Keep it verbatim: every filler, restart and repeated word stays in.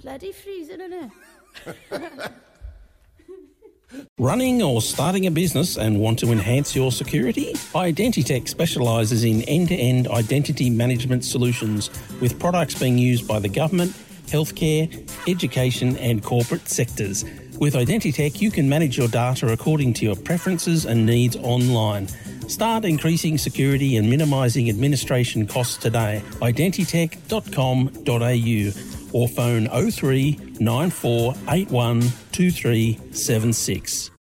bloody freezing, isn't it? Running or starting a business and want to enhance your security? Identitech specialises in end-to-end identity management solutions with products being used by the government, healthcare, education and corporate sectors. With Identitech, you can manage your data according to your preferences and needs online. Start increasing security and minimising administration costs today. identitech dot com dot a u or phone oh three nine four eight one two three seven six.